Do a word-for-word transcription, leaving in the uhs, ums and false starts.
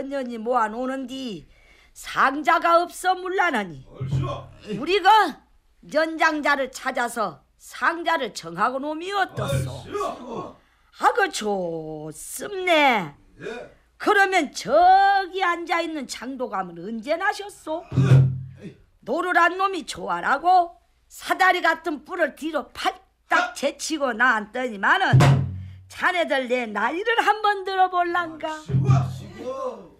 년이 모아놓는디 상자가 없어 물라나니 우리가 연장자를 찾아서 상자를 정하고 놈이 어떻소? 하고 좋습네. 그러면 저기 앉아있는 장도감은 언제 나셨소? 노르란 놈이 좋아라고 사다리 같은 뿔을 뒤로 팔딱 제치고 나왔더니만은 자네들 내 나이를 한번 들어볼란가?